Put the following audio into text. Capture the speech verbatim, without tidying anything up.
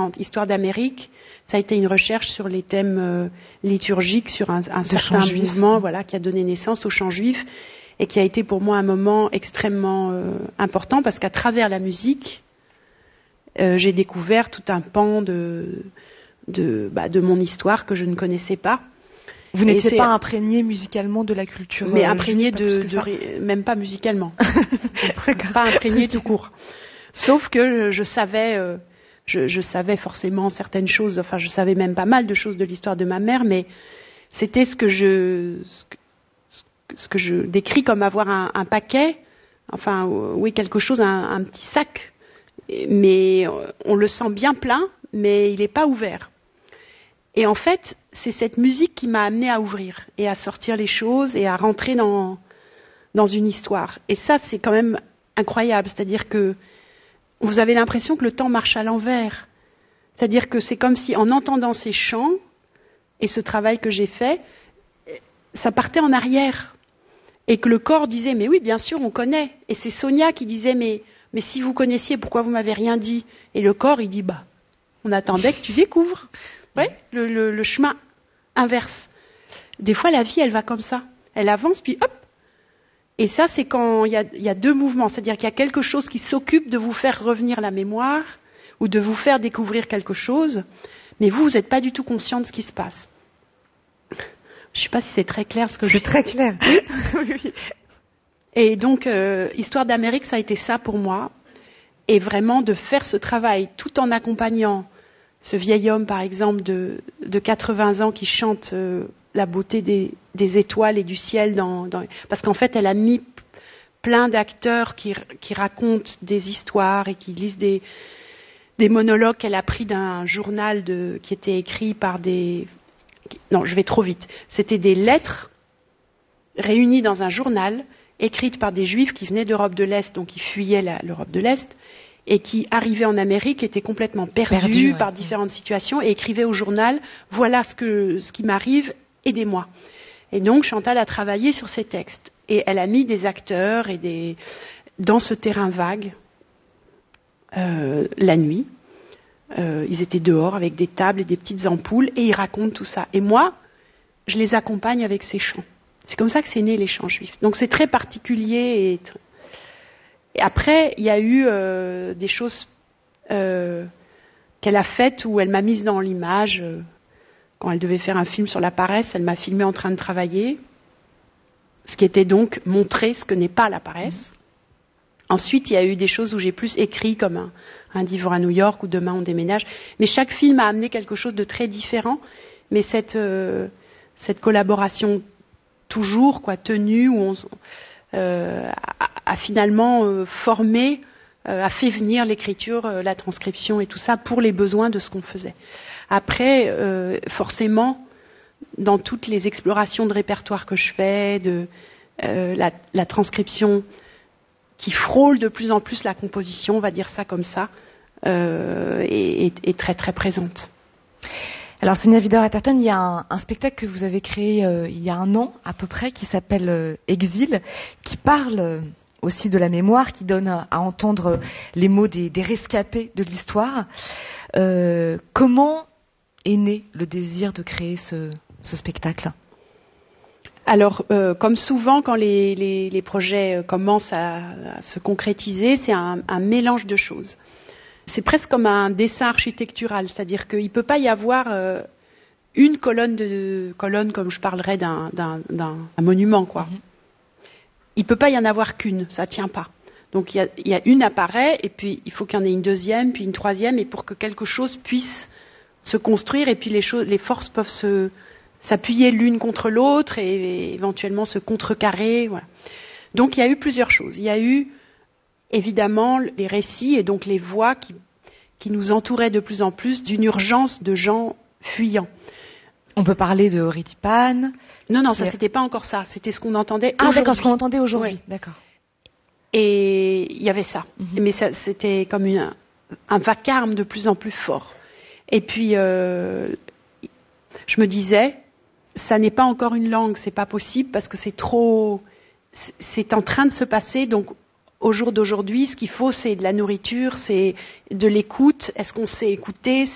différentes. Histoire d'Amérique, ça a été une recherche sur les thèmes euh, liturgiques, sur un, un certain mouvement, voilà, qui a donné naissance au chant juif, et qui a été pour moi un moment extrêmement euh, important, parce qu'à travers la musique, euh, j'ai découvert tout un pan de, de, bah, de mon histoire que je ne connaissais pas. Vous n'étiez pas imprégné musicalement de la culture mais imprégné juive, de, de même pas musicalement, pas imprégné tout court. Sauf que je, je savais, euh, je, je savais forcément certaines choses. Enfin, je savais même pas mal de choses de l'histoire de ma mère, mais c'était ce que je, ce que, ce que je décris comme avoir un, un paquet. Enfin, oui, quelque chose, un, un petit sac, mais on le sent bien plein, mais il n'est pas ouvert. Et en fait, c'est cette musique qui m'a amenée à ouvrir et à sortir les choses et à rentrer dans, dans une histoire. Et ça, c'est quand même incroyable. C'est-à-dire que vous avez l'impression que le temps marche à l'envers. C'est-à-dire que c'est comme si, en entendant ces chants et ce travail que j'ai fait, ça partait en arrière. Et que le corps disait, mais oui, bien sûr, on connaît. Et c'est Sonia qui disait, mais, mais si vous connaissiez, pourquoi vous m'avez rien dit? Et le corps, il dit, bah, on attendait que tu découvres. Oui, le, le, le chemin inverse. Des fois, la vie, elle va comme ça. Elle avance, puis hop. Et ça, c'est quand il y a, il y a deux mouvements. C'est-à-dire qu'il y a quelque chose qui s'occupe de vous faire revenir la mémoire ou de vous faire découvrir quelque chose. Mais vous, vous n'êtes pas du tout conscient de ce qui se passe. Je ne sais pas si c'est très clair ce que je dis. C'est très clair. Oui, oui. Et donc, euh, Histoire d'Amérique, ça a été ça pour moi. Et vraiment de faire ce travail tout en accompagnant ce vieil homme, par exemple, de, de quatre-vingts ans qui chante euh, la beauté des, des étoiles et du ciel. Dans, dans... Parce qu'en fait, elle a mis plein d'acteurs qui, qui racontent des histoires et qui lisent des, des monologues qu'elle a pris d'un journal de, qui était écrit par des... Non, je vais trop vite. C'était des lettres réunies dans un journal, écrites par des juifs qui venaient d'Europe de l'Est, donc qui fuyaient la, l'Europe de l'Est, et qui arrivaient en Amérique, étaient complètement perdus Perdu, ouais. par différentes situations, et écrivaient au journal, voilà ce, que, ce qui m'arrive, aidez-moi. Et donc Chantal a travaillé sur ces textes, et elle a mis des acteurs et des... dans ce terrain vague, euh, la nuit. Euh, ils étaient dehors avec des tables et des petites ampoules, et ils racontent tout ça. Et moi, je les accompagne avec ces chants. C'est comme ça que c'est né les chants juifs. Donc c'est très particulier et... Et après, il y a eu euh, des choses euh, qu'elle a faites où elle m'a mise dans l'image. Euh, quand elle devait faire un film sur la paresse, elle m'a filmée en train de travailler. Ce qui était donc montrer ce que n'est pas la paresse. Mmh. Ensuite, il y a eu des choses où j'ai plus écrit, comme un, un Divorce à New York ou Demain on déménage. Mais chaque film a amené quelque chose de très différent. Mais cette, euh, cette collaboration toujours quoi, tenue, où on... Euh, a, a finalement euh, formé, euh, a fait venir l'écriture, euh, la transcription et tout ça pour les besoins de ce qu'on faisait. Après, euh, forcément, dans toutes les explorations de répertoire que je fais, de euh, la, la transcription qui frôle de plus en plus la composition, on va dire ça comme ça, euh, est, est, est très très présente. Alors Sonia Widder-Atherton, il y a un, un spectacle que vous avez créé euh, il y a un an à peu près qui s'appelle euh, Exil, qui parle euh, aussi de la mémoire, qui donne à, à entendre les mots des, des rescapés de l'histoire. Euh, comment est né le désir de créer ce, ce spectacle ? Alors, euh, comme souvent quand les, les, les projets commencent à, à se concrétiser, c'est un, un mélange de choses. C'est presque comme un dessin architectural, c'est-à-dire qu'il ne peut pas y avoir euh, une colonne, de, colonne comme je parlerais d'un, d'un, d'un un monument, quoi. Mm-hmm. Il ne peut pas y en avoir qu'une, ça ne tient pas. Donc il y a, il y a une apparaît, et puis il faut qu'il y en ait une deuxième, puis une troisième, et pour que quelque chose puisse se construire, et puis les, choses, les forces peuvent se, s'appuyer l'une contre l'autre, et, et éventuellement se contrecarrer. Voilà. Donc il y a eu plusieurs choses. Il y a eu évidemment les récits et donc les voix qui, qui nous entouraient de plus en plus d'une urgence de gens fuyants. On peut parler de Ritipan. Non, non, ça est... c'était pas encore ça. C'était ce qu'on entendait ah, aujourd'hui. Ah d'accord, ce qu'on entendait aujourd'hui. Oui. D'accord. Et il y avait ça. Mm-hmm. Mais ça, c'était comme une, un vacarme de plus en plus fort. Et puis, euh, je me disais, ça n'est pas encore une langue, c'est pas possible parce que c'est trop... C'est en train de se passer, donc au jour d'aujourd'hui, ce qu'il faut, c'est de la nourriture, c'est de l'écoute. Est-ce qu'on sait écouter ?